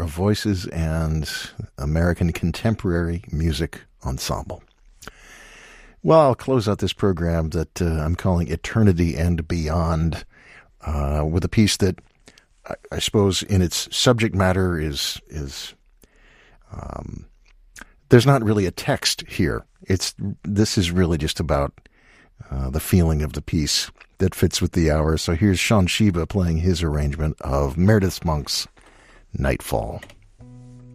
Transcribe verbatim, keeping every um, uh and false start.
of Voices and American Contemporary Music Ensemble. Well, I'll close out this program that uh, I'm calling Eternity and Beyond uh, with a piece that I, I suppose in its subject matter is is um, there's not really a text here. It's this is really just about uh, the feeling of the piece that fits with the hour. So here's Sean Shiba playing his arrangement of Meredith Monk's Nightfall.